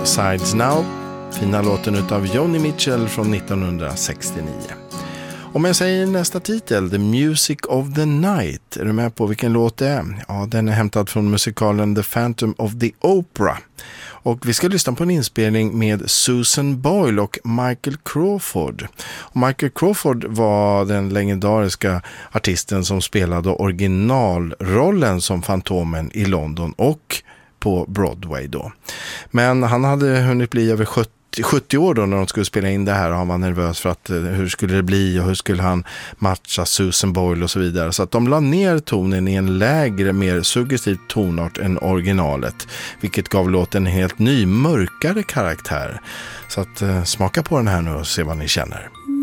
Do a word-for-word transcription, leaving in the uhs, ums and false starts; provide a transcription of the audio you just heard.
Sides Now. Fina låten utav Joni Mitchell från nittonhundrasextionio. Om jag säger nästa titel, The Music of the Night, är du med på vilken låt det är? Ja, den är hämtad från musikalen The Phantom of the Opera. Och vi ska lyssna på en inspelning med Susan Boyle och Michael Crawford. Och Michael Crawford var den legendariska artisten som spelade originalrollen som Fantomen i London och på Broadway då. Men han hade hunnit bli över sjuttio år då när de skulle spela in det här, och han var nervös för att hur skulle det bli och hur skulle han matcha Susan Boyle och så vidare. Så att de la ner tonen i en lägre, mer suggestiv tonart än originalet, vilket gav låten en helt ny, mörkare karaktär. Så att eh, smaka på den här nu och se vad ni känner.